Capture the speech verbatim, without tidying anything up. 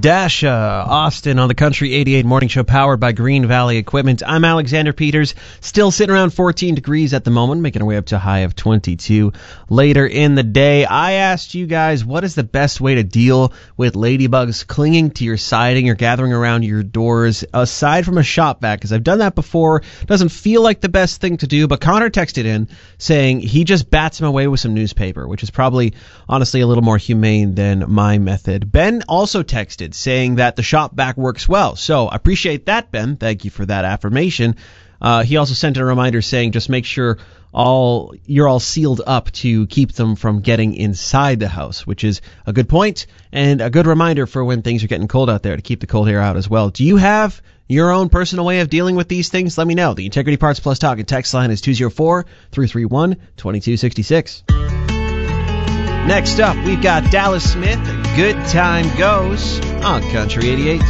Dasha Austin on the Country eighty-eight Morning Show, powered by Green Valley Equipment. I'm Alexander Peters, still sitting around fourteen degrees at the moment, making our way up to a high of twenty-two later in the day. I asked you guys, what is the best way to deal with ladybugs clinging to your siding or gathering around your doors, aside from a shop vac? Because I've done that before. Doesn't feel like the best thing to do, but Connor texted in saying he just bats him away with some newspaper, which is probably, honestly, a little more humane than my method. Ben also texted saying that the shop vac works well. So I appreciate that, Ben. Thank you for that affirmation. Uh, he also sent a reminder saying just make sure all you're all sealed up to keep them from getting inside the house, which is a good point and a good reminder for when things are getting cold out there to keep the cold air out as well. Do you have your own personal way of dealing with these things? Let me know. The Integrity Parts Plus Talk and text line is two oh four, three three one, two two six six. Next up, we've got Dallas Smith, Good Time Goes, on Country eighty-eight.